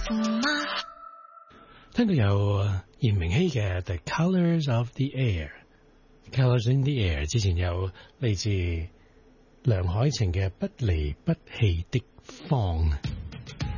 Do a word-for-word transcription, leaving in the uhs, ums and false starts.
嗎？ 聽到有炎明熹嘅《The Colors of the Air》，Colors in the Air 之前有嚟自梁凱晴嘅《不離不棄的風》。